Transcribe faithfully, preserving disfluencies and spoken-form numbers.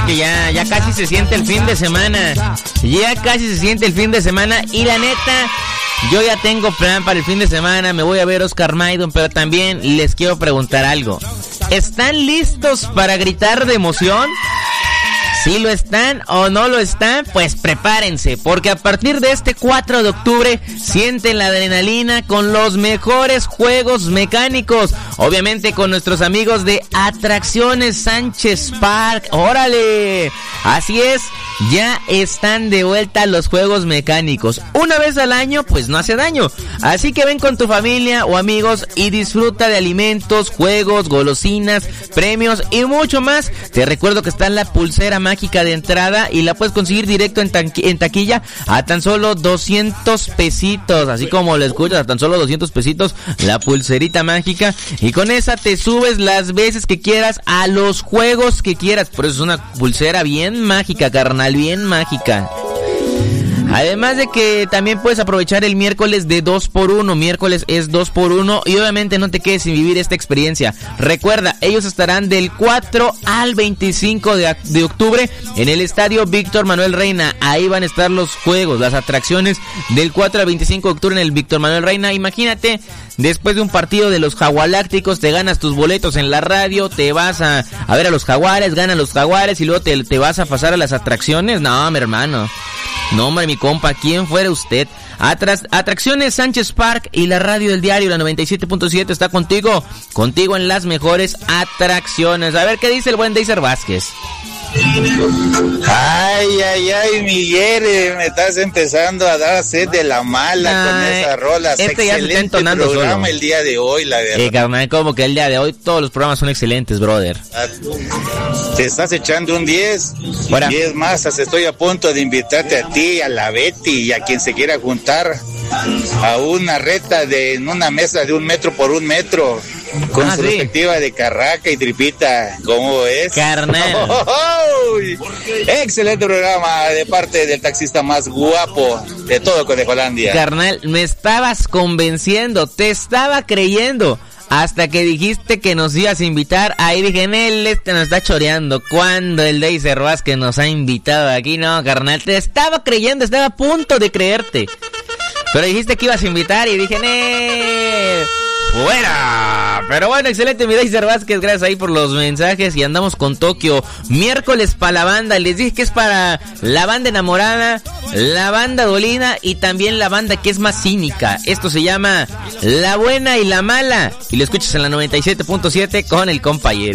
que ya, ya casi se siente el fin de semana. Ya casi se siente el fin de semana. Y la neta, yo ya tengo plan para el fin de semana. Me voy a ver Oscar Maidon, pero también les quiero preguntar algo. ¿Están listos para gritar de emoción? Si lo están o no lo están, pues prepárense, porque a partir de este cuatro de octubre sienten la adrenalina con los mejores juegos mecánicos, obviamente con nuestros amigos de Atracciones Sánchez Park. ¡Órale! Así es, ya están de vuelta los juegos mecánicos. Una vez al año, pues no hace daño. Así que ven con tu familia o amigos y disfruta de alimentos, juegos, golosinas, premios y mucho más. Te recuerdo que está en la pulsera mágica de entrada y la puedes conseguir directo en, tanqui- en taquilla a tan solo doscientos pesitos, así como lo escuchas, a tan solo doscientos pesitos la pulserita mágica, y con esa te subes las veces que quieras a los juegos que quieras. Por eso es una pulsera bien mágica, carnal, bien mágica. Además de que también puedes aprovechar el miércoles de dos por uno. Miércoles es dos por uno y obviamente no te quedes sin vivir esta experiencia. Recuerda, ellos estarán del cuatro al veinticinco de, de octubre en el estadio Víctor Manuel Reina. Ahí van a estar los juegos, las atracciones del cuatro al veinticinco de octubre en el Víctor Manuel Reina. Imagínate, después de un partido de los Jagualácticos, te ganas tus boletos en la radio, te vas a, a ver a los Jaguares, ganan los Jaguares y luego te, te vas a pasar a las atracciones. No, mi hermano. No, hombre, mi compa, ¿quién fuera usted? Atras, Atracciones Sánchez Park y la radio del diario, la noventa y siete punto siete, está contigo, contigo en las mejores atracciones. A ver qué dice el buen Deiser Vázquez. Ay, ay, ay, Miguel, me estás empezando a dar sed de la mala ay, con esas rolas. Este ya se está entonando programa solo. El día de hoy, la verdad. Eh, carnal, como que el día de hoy todos los programas son excelentes, brother. Te estás echando un diez. Fuera. diez más, estoy a punto de invitarte a ti, a la Betty y a quien se quiera juntar a una reta de en una mesa de un metro por un metro. Con ah, su sí. respectiva de carraca y tripita, ¿cómo es? Carnal. Oh, oh, oh. Excelente programa de parte del taxista más guapo de todo Conejolandia. Carnal, me estabas convenciendo, te estaba creyendo. Hasta que dijiste que nos ibas a invitar, ahí dije, en él este nos está choreando. Cuando el Deiser Vázquez nos ha invitado aquí, no, carnal, te estaba creyendo, estaba a punto de creerte. Pero dijiste que ibas a invitar y dije, ¡nee! ¡Fuera! Pero bueno, excelente, mi Deiser Vázquez, gracias ahí por los mensajes. Y andamos con Tokio, miércoles para la banda. Les dije que es para la banda enamorada, la banda dolina y también la banda que es más cínica. Esto se llama La Buena y la Mala y lo escuchas en la noventa y siete punto siete con el compañero.